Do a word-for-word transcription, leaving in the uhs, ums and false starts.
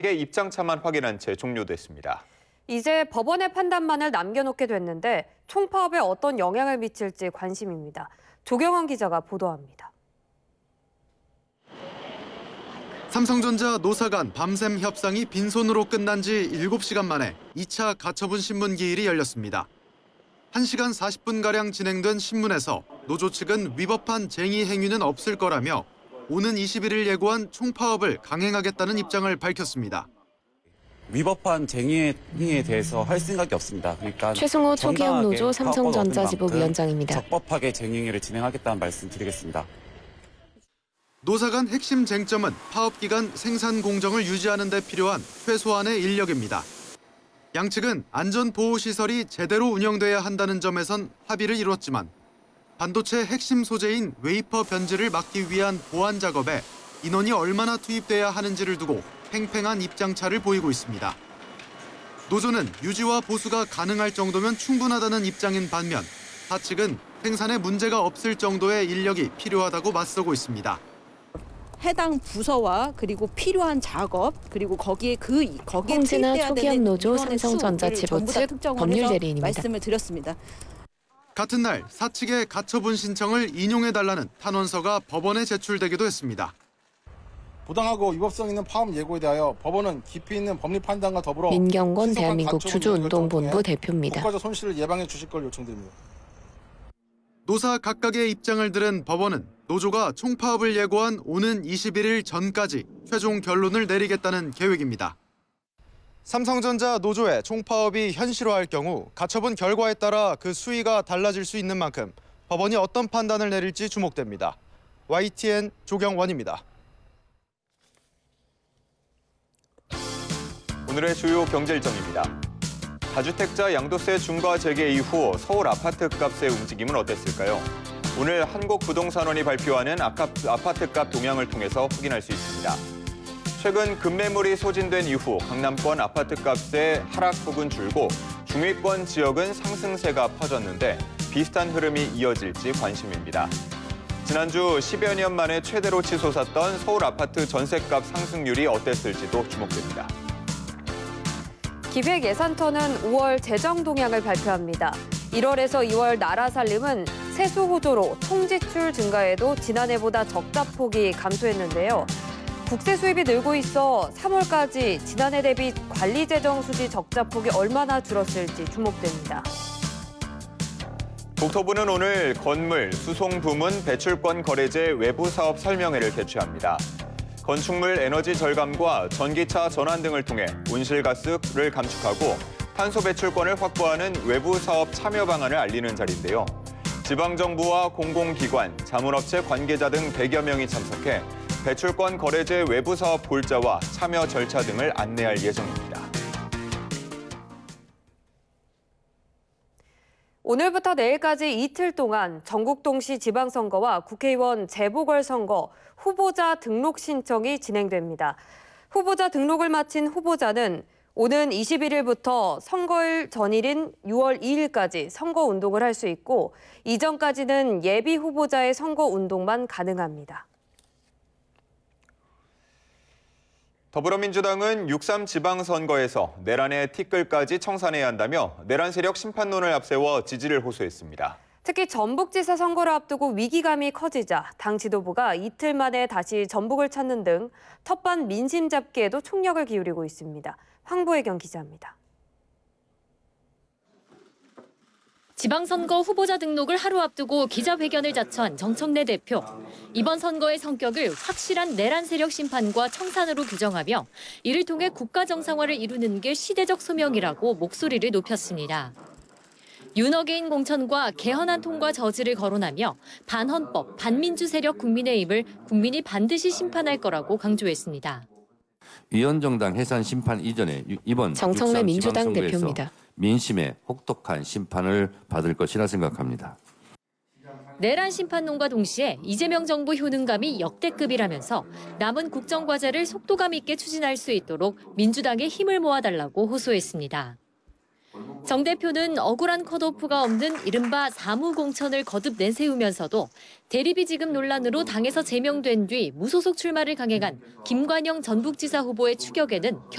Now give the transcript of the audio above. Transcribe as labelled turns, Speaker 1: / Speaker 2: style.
Speaker 1: 입장차만 확인한 채 종료됐습니다.
Speaker 2: 이제 법원의 판단만을 남겨놓게 됐는데 총파업에 어떤 영향을 미칠지 관심입니다. 조경원 기자가 보도합니다.
Speaker 3: 삼성전자 노사 간 밤샘 협상이 빈손으로 끝난 지 일곱 시간 만에 이 차 가처분 신문 기일이 열렸습니다. 한 시간 사십 분가량 진행된 신문에서 노조 측은 위법한 쟁의 행위는 없을 거라며 오는 이십일 일 예고한 총파업을 강행하겠다는 입장을 밝혔습니다.
Speaker 4: 위법한 쟁의 행위에 대해서 할 생각이 없습니다. 그러니까
Speaker 5: 최승호 초기업 노조 삼성전자 지부위원장입니다.
Speaker 4: 적법하게 쟁의 행위를 진행하겠다는 말씀 드리겠습니다.
Speaker 3: 노사 간 핵심 쟁점은 파업 기간 생산 공정을 유지하는 데 필요한 최소한의 인력입니다. 양측은 안전보호시설이 제대로 운영돼야 한다는 점에선 합의를 이뤘지만 반도체 핵심 소재인 웨이퍼 변질을 막기 위한 보안 작업에 인원이 얼마나 투입돼야 하는지를 두고 팽팽한 입장차를 보이고 있습니다. 노조는 유지와 보수가 가능할 정도면 충분하다는 입장인 반면 사측은 생산에 문제가 없을 정도의 인력이 필요하다고 맞서고 있습니다.
Speaker 6: 해당 부서와 그리고 필요한 작업 그리고 거기에 그 거기에
Speaker 5: 홍진아
Speaker 6: 투입돼야
Speaker 5: 초기업
Speaker 6: 되는
Speaker 5: 노조
Speaker 6: 인원의
Speaker 5: 삼성전자
Speaker 6: 수를
Speaker 5: 지부
Speaker 6: 전부 다
Speaker 5: 측
Speaker 6: 특정을
Speaker 5: 법률
Speaker 6: 해서
Speaker 5: 대리인입니다.
Speaker 6: 말씀을 드렸습니다.
Speaker 3: 같은 날 사측의 가처분 신청을 인용해달라는 탄원서가 법원에 제출되기도 했습니다.
Speaker 7: 부당하고 위법성 있는 파업 예고에 대하여 법원은 깊이 있는 법리 판단과 더불어
Speaker 5: 민경건 대한민국 주주운동본부 대표입니다.
Speaker 7: 국가적 손실을 예방해 주실 걸 요청드립니다.
Speaker 3: 노사 각각의 입장을 들은 법원은 노조가 총파업을 예고한 오는 이십일 일 전까지 최종 결론을 내리겠다는 계획입니다. 삼성전자 노조의 총파업이 현실화할 경우 가처분 결과에 따라 그 수위가 달라질 수 있는 만큼 법원이 어떤 판단을 내릴지 주목됩니다. 와이티엔 조경원입니다.
Speaker 1: 오늘의 주요 경제 일정입니다. 다주택자 양도세 중과 재개 이후 서울 아파트값의 움직임은 어땠을까요? 오늘 한국부동산원이 발표하는 아파트값 동향을 통해서 확인할 수 있습니다. 최근 급매물이 소진된 이후 강남권 아파트값의 하락폭은 줄고 중위권 지역은 상승세가 퍼졌는데 비슷한 흐름이 이어질지 관심입니다. 지난주 십여 년 만에 최대로 치솟았던 서울 아파트 전셋값 상승률이 어땠을지도 주목됩니다.
Speaker 2: 기획예산처는 오월 재정 동향을 발표합니다. 일월에서 이월 나라살림은 세수 호조로 총지출 증가에도 지난해보다 적자폭이 감소했는데요. 국세 수입이 늘고 있어 삼월까지 지난해 대비 관리재정 수지 적자폭이 얼마나 줄었을지 주목됩니다.
Speaker 1: 국토부는 오늘 건물, 수송 부문, 배출권 거래제 외부 사업 설명회를 개최합니다. 건축물 에너지 절감과 전기차 전환 등을 통해 온실가스를 감축하고 탄소 배출권을 확보하는 외부 사업 참여 방안을 알리는 자리인데요. 지방정부와 공공기관, 자문업체 관계자 등 백여 명이 참석해 배출권 거래제 외부 사업 골자와 참여 절차 등을 안내할 예정입니다.
Speaker 2: 오늘부터 내일까지 이틀 동안 전국 동시 지방선거와 국회의원 재보궐선거 후보자 등록 신청이 진행됩니다. 후보자 등록을 마친 후보자는 오는 이십일 일부터 선거일 전일인 유월 이일까지 선거운동을 할 수 있고 이전까지는 예비 후보자의 선거운동만 가능합니다.
Speaker 1: 더불어민주당은 육삼 지방선거에서 내란의 티끌까지 청산해야 한다며 내란 세력 심판론을 앞세워 지지를 호소했습니다.
Speaker 2: 특히 전북지사 선거를 앞두고 위기감이 커지자 당 지도부가 이틀 만에 다시 전북을 찾는 등 텃밭 민심 잡기에도 총력을 기울이고 있습니다. 황보혜경 기자입니다.
Speaker 8: 지방선거 후보자 등록을 하루 앞두고 기자회견을 자처한 정청래 대표. 이번 선거의 성격을 확실한 내란 세력 심판과 청산으로 규정하며 이를 통해 국가 정상화를 이루는 게 시대적 소명이라고 목소리를 높였습니다. 윤어게인 공천과 개헌안 통과 저지를 거론하며 반헌법, 반민주 세력 국민의힘을 국민이 반드시 심판할 거라고 강조했습니다.
Speaker 9: 위원정당 해산 심판 이전에 이번
Speaker 5: 정청래 민주당 대표입니다.
Speaker 9: 민심의 혹독한 심판을 받을 것이라 생각합니다.
Speaker 8: 내란 심판론과 동시에 이재명 정부 효능감이 역대급이라면서 남은 국정과제를 속도감 있게 추진할 수 있도록 민주당에 힘을 모아달라고 호소했습니다. 정 대표는 억울한 컷오프가 없는 이른바 사무공천을 거듭 내세우면서도 대리비 지급 논란으로 당에서 제명된 뒤 무소속 출마를 강행한 김관영 전북지사 후보의 추격에는